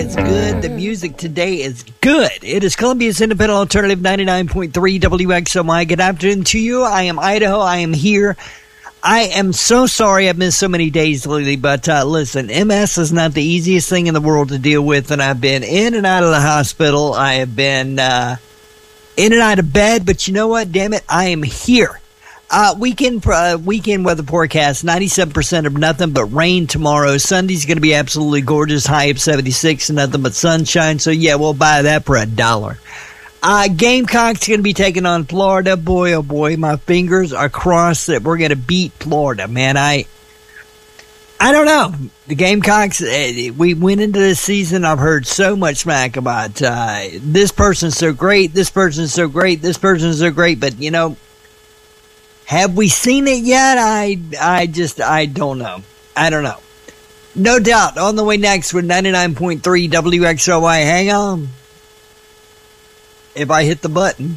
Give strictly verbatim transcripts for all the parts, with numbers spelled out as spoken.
is good. The music today is good. It is Columbia's Independent Alternative ninety-nine point three W X O Y. Good afternoon to you. I am Idaho. I am here. I am so sorry I've missed so many days lately, but uh, listen, M S is not the easiest thing in the world to deal with, and I've been in and out of the hospital. I have been uh, in and out of bed, but you know what? Damn it, I am here. Uh, weekend uh, weekend weather forecast, ninety-seven percent of nothing but rain tomorrow. Sunday's going to be absolutely gorgeous, high of seventy-six, nothing but sunshine. So, yeah, we'll buy that for a dollar. Uh, Gamecocks going to be taking on Florida. Boy, oh boy, my fingers are crossed that we're going to beat Florida, man. I I don't know. The Gamecocks, uh, we went into this season, I've heard so much smack about uh, this person's so great, this person's so great, this person's so great, but, you know, have we seen it yet? I I just, I don't know. I don't know. No doubt, on the way next with ninety-nine point three W X O Y. Hang on. If I hit the button.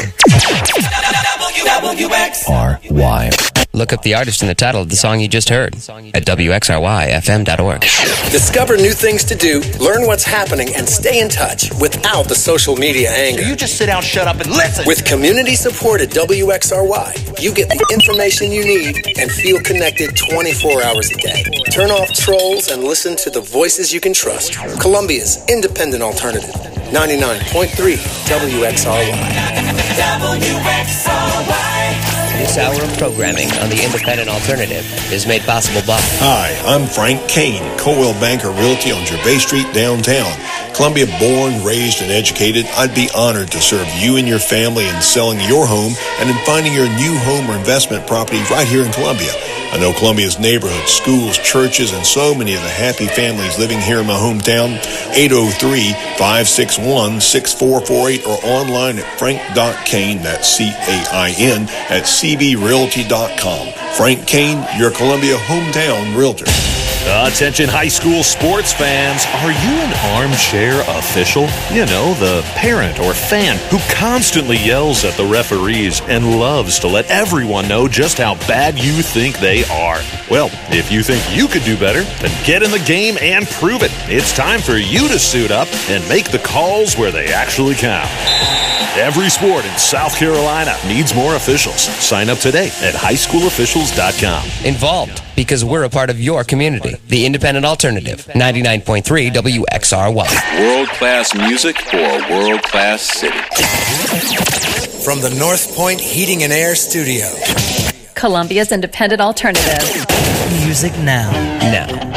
W X R Y. Look up the artist and the title of the song you just heard at W X R Y F M dot org. Discover new things to do, learn what's happening, and stay in touch without the social media anger. You just sit down, shut up, and listen. With community support at W X R Y, you get the information you need and feel connected twenty-four hours a day. Turn off trolls and listen to the voices you can trust. Columbia's independent alternative. ninety-nine point three W X R Y. W X R Y. This hour of programming on the Independent Alternative is made possible by... Hi, I'm Frank Kane, Coldwell Banker Realty on Gervais Street, downtown. Columbia born, raised, and educated, I'd be honored to serve you and your family in selling your home and in finding your new home or investment property right here in Columbia. I know Columbia's neighborhoods, schools, churches, and so many of the happy families living here in my hometown. eight oh three, five six one, six four four eight or online at frank dot kane, that's C A I N, at c b realty dot com. Frank Kane, your Columbia hometown realtor. Attention high school sports fans, are you an armchair official? You know, the parent or fan who constantly yells at the referees and loves to let everyone know just how bad you think they are. Well, if you think you could do better, then get in the game and prove it. It's time for you to suit up and make the calls where they actually count. Every sport in South Carolina needs more officials. Sign up today at high school officials dot com. Involved because we're a part of your community. The Independent Alternative, ninety-nine point three W X R Y. World-class music for a world-class city. From the North Point Heating and Air Studio. Columbia's Independent Alternative. Music now. Now.